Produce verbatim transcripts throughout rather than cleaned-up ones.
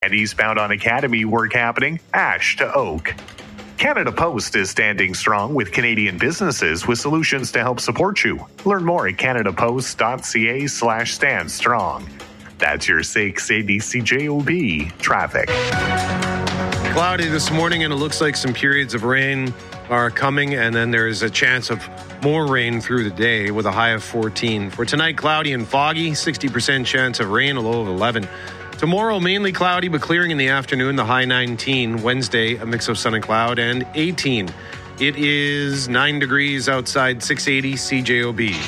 And eastbound on Academy, work happening Ash to Oak. Canada Post is standing strong with Canadian businesses with solutions to help support you. Learn more at canadapost.ca slash stand strong. That's your six eighty C J O B traffic. Cloudy this morning, and it looks like some periods of rain are coming, and then there's a chance of more rain through the day with a high of fourteen. For tonight, cloudy and foggy, sixty percent chance of rain, a low of eleven. Tomorrow, mainly cloudy, but clearing in the afternoon, the high nineteen. Wednesday, a mix of sun and cloud, and eighteen. It is nine degrees outside, six eighty C J O B.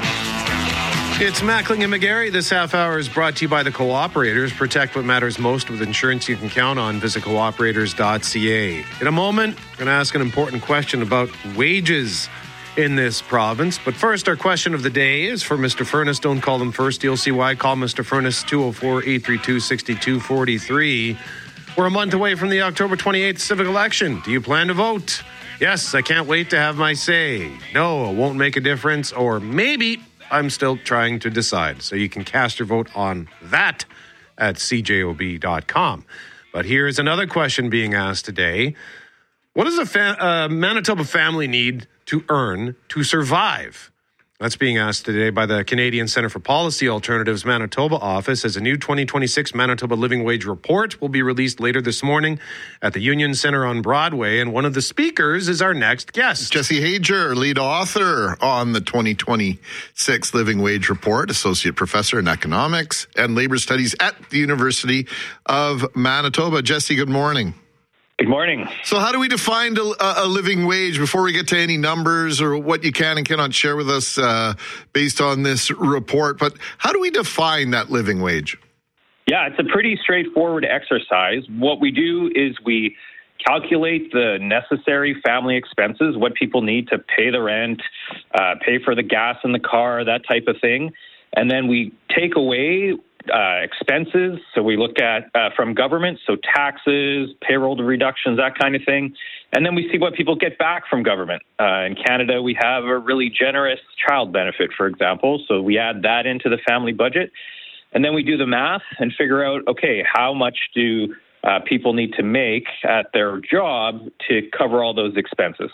It's Mackling and McGarry. This half hour is brought to you by the Cooperators. Protect what matters most with insurance you can count on. Visit cooperators dot c a. In a moment, I'm going to ask an important question about wages in this province. But first, our question of the day is for Mister Furness. Don't call them first. You'll see why. Call Mister Furness, two oh four, eight three two, six two four three. We're a month away from the October twenty-eighth civic election. Do you plan to vote? Yes, I can't wait to have my say. No, it won't make a difference. Or maybe I'm still trying to decide. So you can cast your vote on that at c j o b dot com. But here's another question being asked today. What does a fa- uh, Manitoba family need to earn to survive? That's being asked today by the Canadian Centre for Policy Alternatives Manitoba office, as a new twenty twenty-six Manitoba Living Wage report will be released later this morning at the Union Centre on Broadway. And one of the speakers is our next guest. Jesse Hager, lead author on the twenty twenty-six Living Wage Report, associate professor in economics and labor studies at the University of Manitoba. Jesse, good morning. Good morning. So how do we define a, a living wage before we get to any numbers or what you can and cannot share with us uh, based on this report? But how do we define that living wage? Yeah, it's a pretty straightforward exercise. What we do is we calculate the necessary family expenses, what people need to pay the rent, uh, pay for the gas in the car, that type of thing. And then we take away Uh, expenses. So we look at uh, from government, so taxes, payroll reductions, that kind of thing. And then we see what people get back from government. Uh, in Canada, we have a really generous child benefit, for example. So we add that into the family budget. And then we do the math and figure out, okay, how much do uh, people need to make at their job to cover all those expenses?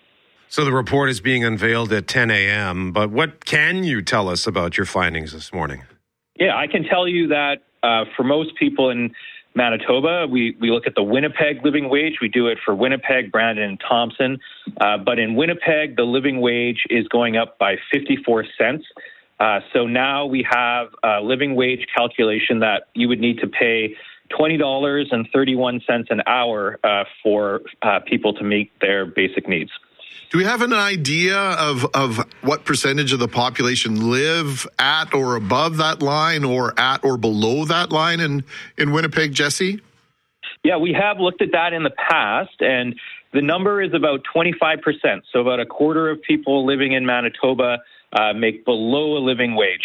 So the report is being unveiled at ten a.m., but what can you tell us about your findings this morning? Yeah, I can tell you that uh, for most people in Manitoba, we, we look at the Winnipeg living wage. We do it for Winnipeg, Brandon, and Thompson. Uh, but in Winnipeg, the living wage is going up by fifty-four cents. Uh, so now we have a living wage calculation that you would need to pay twenty dollars and thirty-one cents an hour uh, for uh, people to meet their basic needs. Do we have an idea of, of what percentage of the population live at or above that line or at or below that line in, in Winnipeg, Jesse? Yeah, we have looked at that in the past, and the number is about twenty-five percent. So about a quarter of people living in Manitoba uh, make below a living wage.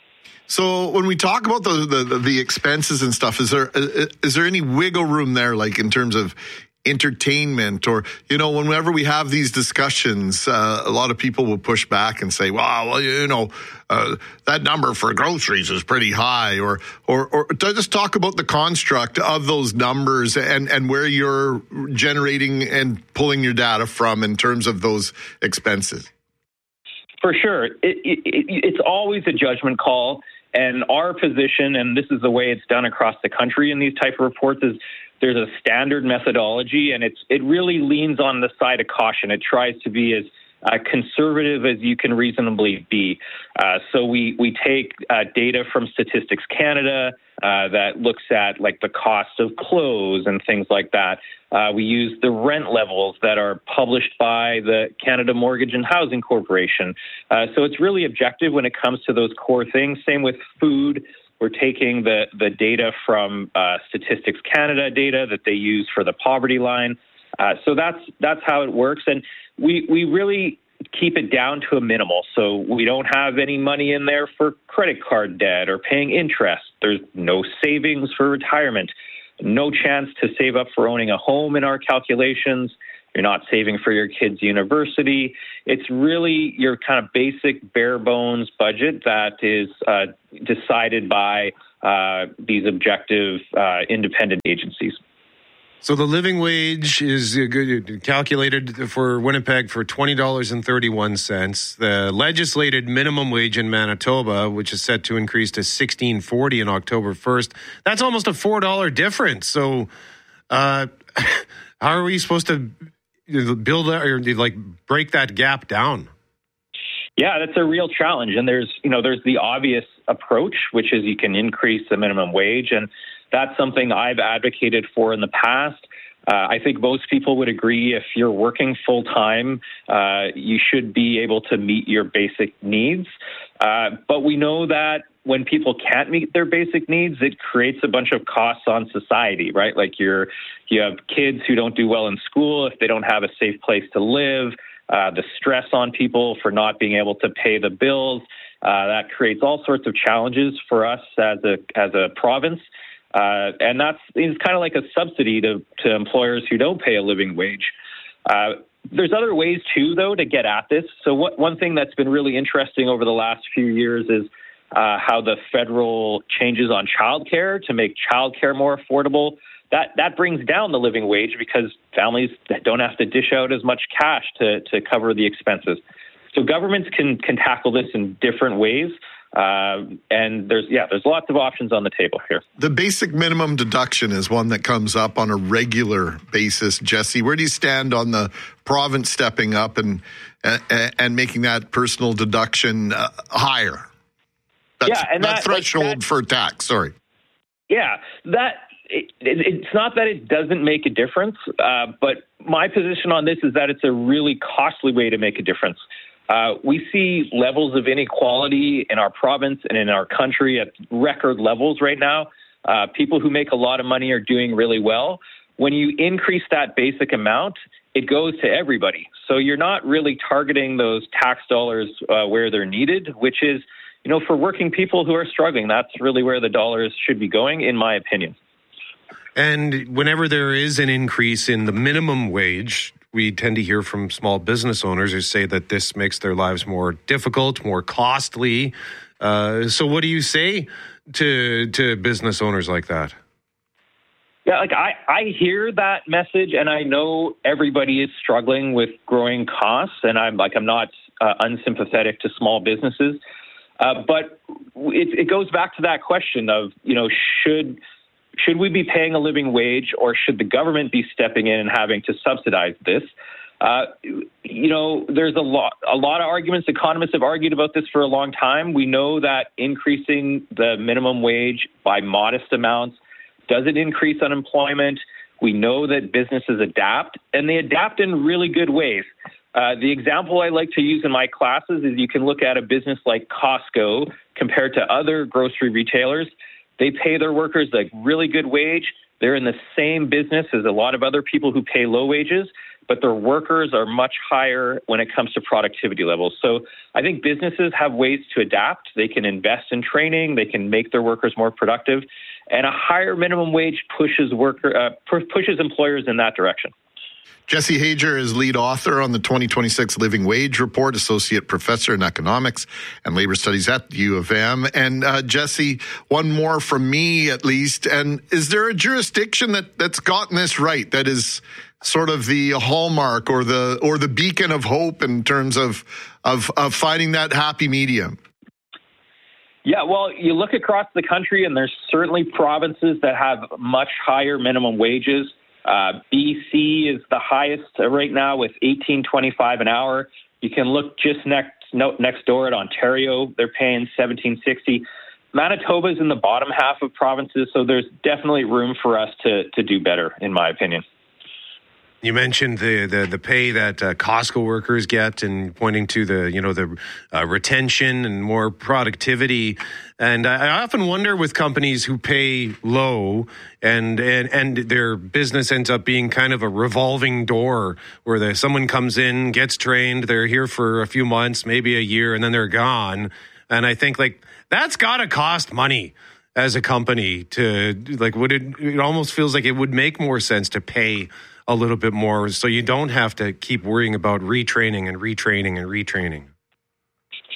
So when we talk about the, the, the expenses and stuff, is there is there any wiggle room there, like in terms of entertainment, or, you know, whenever we have these discussions, uh, a lot of people will push back and say, well, well you know, uh, that number for groceries is pretty high, or, or, or just talk about the construct of those numbers and, and where you're generating and pulling your data from in terms of those expenses. For sure. It, it, it's always a judgment call. And our position, and this is the way it's done across the country in these type of reports, is there's a standard methodology, and it's it really leans on the side of caution. It tries to be as uh, conservative as you can reasonably be. Uh, so we we take uh, data from Statistics Canada uh, that looks at like the cost of clothes and things like that. Uh, we use the rent levels that are published by the Canada Mortgage and Housing Corporation. Uh, so it's really objective when it comes to those core things. Same with food. We're taking the, the data from uh, Statistics Canada data that they use for the poverty line. Uh, so that's that's how it works. And we, we really keep it down to a minimal. So we don't have any money in there for credit card debt or paying interest. There's no savings for retirement, no chance to save up for owning a home in our calculations. You're not saving for your kids' university. It's really your kind of basic bare bones budget that is uh, decided by uh, these objective, uh, independent agencies. So the living wage is calculated for Winnipeg for twenty dollars and thirty-one cents. The legislated minimum wage in Manitoba, which is set to increase to sixteen forty on October first, that's almost a four dollars difference. So uh, how are we supposed to build that, or like break that gap down? Yeah, that's a real challenge. And there's, you know, there's the obvious approach, which is you can increase the minimum wage. And that's something I've advocated for in the past. Uh, I think most people would agree if you're working full time, uh, you should be able to meet your basic needs. Uh, but we know that when people can't meet their basic needs, it creates a bunch of costs on society, right? Like you're, you have kids who don't do well in school if they don't have a safe place to live. Uh, the stress on people for not being able to pay the bills, uh, that creates all sorts of challenges for us as a as a province. Uh, and that's it's kind of like a subsidy to, to employers who don't pay a living wage. Uh, there's other ways, too, though, to get at this. So what, one thing that's been really interesting over the last few years is uh, how the federal changes on childcare to make childcare more affordable. That that brings down the living wage because families don't have to dish out as much cash to, to cover the expenses. So governments can can tackle this in different ways. Uh, and there's, yeah, there's lots of options on the table here. The basic minimum deduction is one that comes up on a regular basis. Jesse, where do you stand on the province stepping up and and, and making that personal deduction uh, higher? That's, yeah, and that, that threshold like that, for tax. Sorry. Yeah, that it, it, it's not that it doesn't make a difference, uh, but my position on this is that it's a really costly way to make a difference. Uh, we see levels of inequality in our province and in our country at record levels right now. Uh, people who make a lot of money are doing really well. When you increase that basic amount, it goes to everybody. So you're not really targeting those tax dollars uh, where they're needed, which is, you know, for working people who are struggling. That's really where the dollars should be going, in my opinion. And whenever there is an increase in the minimum wage, we tend to hear from small business owners who say that this makes their lives more difficult, more costly. Uh, so what do you say to to business owners like that? Yeah, like I, I hear that message, and I know everybody is struggling with growing costs, and I'm like I'm not uh, unsympathetic to small businesses, uh, but it, it goes back to that question of, you know, should should we be paying a living wage, or should the government be stepping in and having to subsidize this? Uh, you know, there's a lot, a lot of arguments. Economists have argued about this for a long time. We know that increasing the minimum wage by modest amounts doesn't increase unemployment. We know that businesses adapt, and they adapt in really good ways. Uh, the example I like to use in my classes is you can look at a business like Costco compared to other grocery retailers. They pay their workers a really good wage. They're in the same business as a lot of other people who pay low wages, but their workers are much higher when it comes to productivity levels. So I think businesses have ways to adapt. They can invest in training. They can make their workers more productive. And a higher minimum wage pushes worker uh, pushes employers in that direction. Jesse Hager is lead author on the twenty twenty-six Living Wage Report, associate professor in economics and labor studies at the U of M. And uh, Jesse, one more from me at least. And is there a jurisdiction that, that's gotten this right, that is sort of the hallmark or the or the beacon of hope in terms of of, of finding that happy medium? Yeah, well, you look across the country, and there's certainly provinces that have much higher minimum wages. Uh, B C is the highest right now with eighteen twenty-five an hour. You can look just next no, next door at Ontario. They're paying seventeen sixty. Manitoba's in the bottom half of provinces, so there's definitely room for us to to do better, in my opinion. You mentioned the, the, the pay that uh, Costco workers get, and pointing to the, you know, the uh, retention and more productivity. And I, I often wonder with companies who pay low and, and, and their business ends up being kind of a revolving door where the, someone comes in, gets trained, they're here for a few months, maybe a year, and then they're gone. And I think like that's got to cost money as a company to like, would it, it almost feels like it would make more sense to pay a little bit more so you don't have to keep worrying about retraining and retraining and retraining.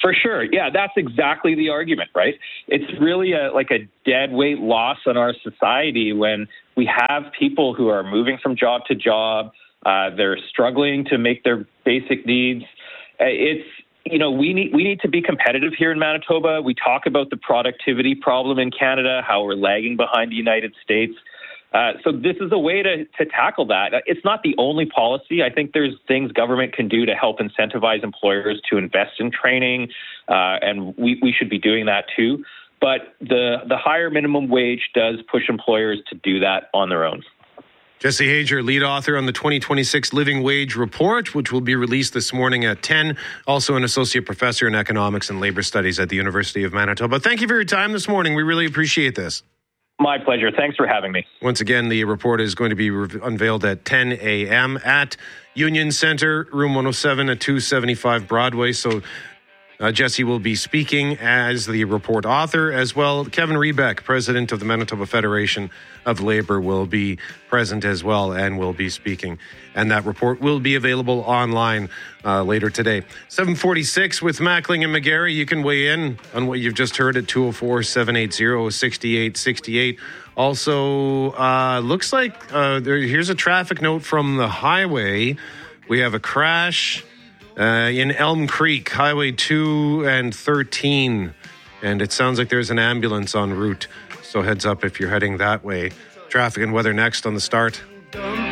For sure. Yeah, that's exactly the argument, right? It's really a, like a dead weight loss on our society when we have people who are moving from job to job. Uh, they're struggling to make their basic needs. Uh, it's, you know, we need we need to be competitive here in Manitoba. We talk about the productivity problem in Canada, how we're lagging behind the United States. Uh, so this is a way to, to tackle that. It's not the only policy. I think there's things government can do to help incentivize employers to invest in training, uh, and we, we should be doing that too. But the, the higher minimum wage does push employers to do that on their own. Jesse Hager, lead author on the twenty twenty-six Living Wage Report, which will be released this morning at ten. Also an associate professor in economics and labor studies at the University of Manitoba. Thank you for your time this morning. We really appreciate this. My pleasure. Thanks for having me. Once again, the report is going to be re- unveiled at ten a.m. at Union Center, room one oh seven at two seventy-five Broadway. So uh, Jesse will be speaking as the report author as well. Kevin Rebeck, president of the Manitoba Federation of Labor, will be present as well and will be speaking. And that report will be available online uh, later today. seven forty-six with Mackling and McGarry. You can weigh in on what you've just heard at two oh four, seven eighty, six eight six eight. Also, uh, looks like uh, there, here's a traffic note from the highway. We have a crash uh, in Elm Creek, Highway two and thirteen. And it sounds like there's an ambulance en route. So heads up if you're heading that way. Traffic and weather next on The Start.